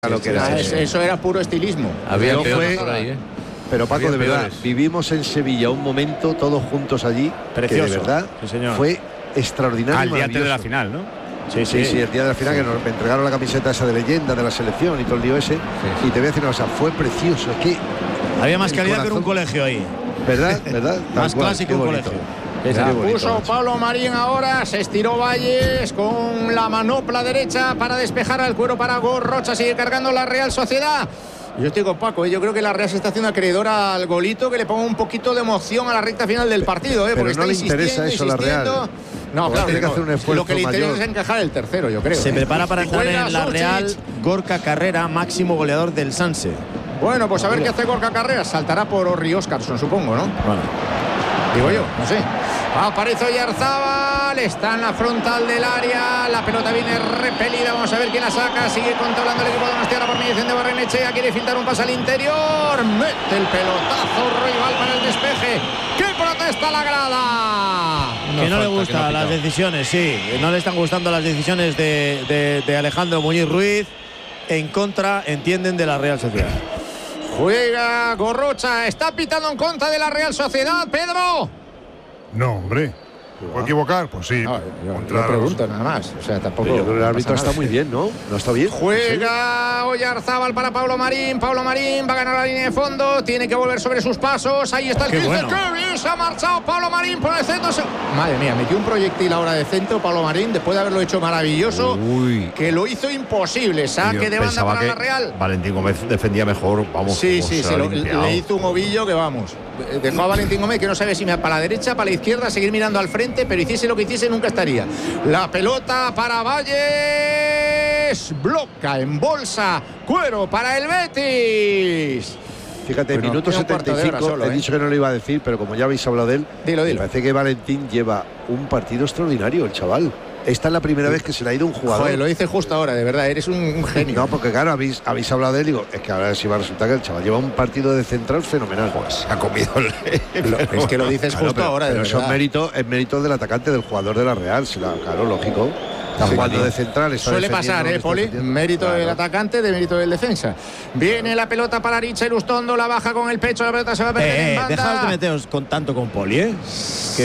Lo que era eso era puro estilismo. Había peores por ahí, Pero Paco, de verdad, vivimos en Sevilla un momento todos juntos allí, precioso, que de verdad fue extraordinario. Al día antes de la final, ¿no? Sí, el día de la final, que nos entregaron la camiseta esa de leyenda de la selección y todo el lío ese. Y te voy a decir una cosa, fue precioso. Es que había más calidad que en un colegio ahí. ¿Verdad? Más clásico un colegio. La puso Pablo Marín ahora, se estiró Valles con la manopla derecha para despejar al Cuero para Gorrocha, sigue cargando la Real Sociedad. Yo estoy con Paco, yo creo que la Real se está haciendo acreedora al golito que le ponga un poquito de emoción a la recta final del partido, pero porque no le interesa eso a la Real. No, claro, tiene que hacer un esfuerzo lo que le interesa mayor. es encajar el tercero, yo creo. Se prepara para entrar en la Sucic. Real Gorka Carrera, máximo goleador del Sanse. Bueno, pues a ver qué hace Gorka Carrera. Saltará por Orri Óscarson, supongo, ¿no? Bueno. Digo yo, no sé. Aparece Oyarzábal, está en la frontal del área, la pelota viene repelida, vamos a ver quién la saca, sigue controlando el equipo de Donostiarra por mediación de Barrenechea, quiere filtrar un pase al interior, mete el pelotazo rival para el despeje. ¡Qué protesta la grada! Que no le gustan las decisiones, sí, no le están gustando las decisiones de Alejandro Muñiz Ruiz, en contra, entienden, de la Real Sociedad. Juega Gorrocha, está pitando en contra de la Real Sociedad, Pedro. No, hombre. ¿Se puede equivocar? Pues sí. No, yo pregunto nada más. O sea, tampoco. Pero yo creo que el árbitro está muy bien, ¿no? ¿No está bien? Juega Oyarzábal para Pablo Marín. Pablo Marín va a ganar la línea de fondo. Tiene que volver sobre sus pasos. Ahí está el 15. Bueno. ¡Qué bien se ha marchado Pablo Marín por el centro! Madre mía, metió un proyectil ahora de centro Pablo Marín después de haberlo hecho maravilloso. Que lo hizo imposible. Saque de banda para la Real. Valentín Gómez defendía mejor. Vamos. Sí, le hizo un ovillo que vamos. Dejó a Valentín Gómez que no sabe si me para la derecha, para la izquierda, seguir mirando al frente, pero hiciese lo que hiciese nunca estaría. La pelota para Valles, bloca en bolsa, Cuero para el Betis. Fíjate, bueno, minuto 75, solo, he dicho que no lo iba a decir, pero como ya habéis hablado de él, dilo. Me parece que Valentín lleva un partido extraordinario, el chaval. Esta es la primera vez que se le ha ido un jugador. Joder, lo dices justo ahora, de verdad, eres un genio. No, porque claro, habéis hablado de él, digo, es que ahora sí va a resultar que el chaval lleva un partido de central fenomenal. Pues ha comido es que lo dices justo pero, ahora, pero de eso verdad. Es mérito del atacante, del jugador de la Real, claro, lógico. Está jugando de central. Suele pasar, Poli. Mérito del atacante, de mérito del defensa. Viene la pelota para Richard Ustondo, la baja con el pecho, la pelota se va a perder en banda. Dejaos de meteros con tanto con Poli, Que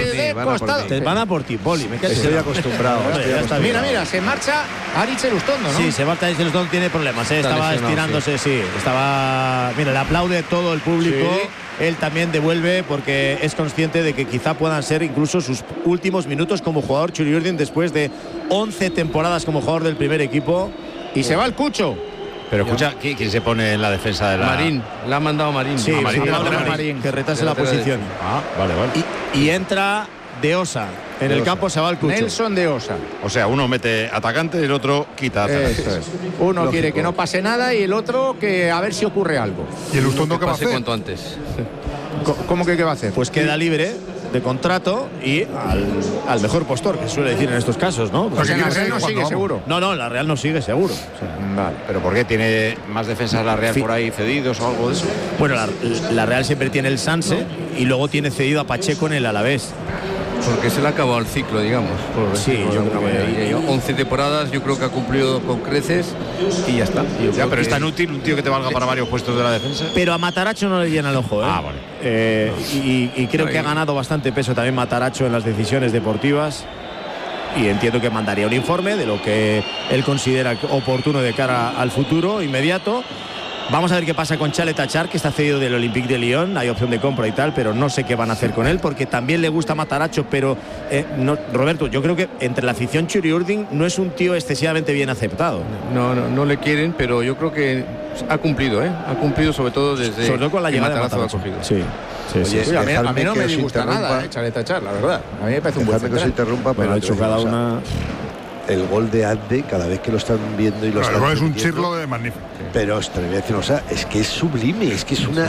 van a por ti, Poli. Estoy acostumbrado. Mira, se marcha a Richard Ustondo, ¿no? Sí, se marcha Richard Ustondo, tiene problemas. Estaba estirándose, Estaba. Mira, le aplaude todo el público. Sí. Él también devuelve porque es consciente de que quizá puedan ser incluso sus últimos minutos como jugador Churi Urdin después de 11 temporadas como jugador del primer equipo. Y se va el Cucho. Pero escucha, ¿quién se pone en la defensa de la...? Marín, la ha mandado Marín. Sí, Marín, que retase la posición. Vale. Y entra De Osa. En el campo se va el Cucho. Nelson De Osa. O sea, uno mete atacante y el otro quita atacantes. Uno quiere que no pase nada y el otro que a ver si ocurre algo. ¿Y el Ustondo qué va a hacer? Cuanto antes. ¿Cómo que qué va a hacer? Pues queda libre de contrato y al mejor postor, que suele decir en estos casos, ¿no? Pues en la Real no sigue seguro. No, la Real no sigue seguro. Vale. ¿Pero por qué? ¿Tiene más defensas la Real por ahí cedidos o algo de eso? Bueno, la Real siempre tiene el Sanse y luego tiene cedido a Pacheco en el Alavés. Porque se le ha acabado el ciclo, digamos. Sí, yo creo que 11 temporadas, yo creo que ha cumplido con creces y ya está. Pero es tan útil un tío que te valga para varios puestos de la defensa. Pero a Mataracho no le llena el ojo, vale. Y creo que ha ganado bastante peso también Mataracho en las decisiones deportivas. Y entiendo que mandaría un informe de lo que él considera oportuno de cara al futuro inmediato. Vamos a ver qué pasa con Chalet Achar, que está cedido del Olympique de Lyon. Hay opción de compra y tal, pero no sé qué van a hacer con él, porque también le gusta Mataracho, pero Roberto, yo creo que entre la afición Churi Urdin no es un tío excesivamente bien aceptado. No le quieren, pero yo creo que ha cumplido, Ha cumplido sobre todo con la llegada de Mataracho. Sí. A mí no me disgusta nada, Chalet Achar, la verdad. A mí me parece un buen central. Que se interrumpa, pero ha hecho cada una... El gol de Abde, cada vez que lo están viendo y lo están... El gol es un chirlo de magnífico. Pero te voy a decir, es que es sublime, es que es una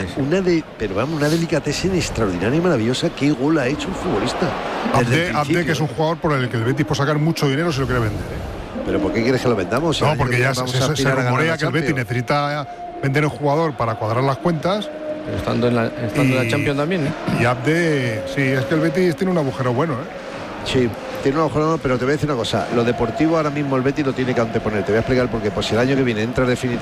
delicatessen extraordinaria y maravillosa. ¿Qué gol ha hecho un futbolista? Abde, que es un jugador por el que el Betis puede sacar mucho dinero si lo quiere vender. ¿Pero por qué quieres que lo vendamos? No, porque ya se rumorea que el Betis necesita vender un jugador para cuadrar las cuentas. Pero estando en la Champions también, Y Abde, sí, es que el Betis tiene un agujero bueno, Sí, tiene un agujero, pero te voy a decir una cosa. Lo deportivo ahora mismo el Betis lo tiene que anteponer. Te voy a explicar por qué. Pues si el año que viene entra definitivamente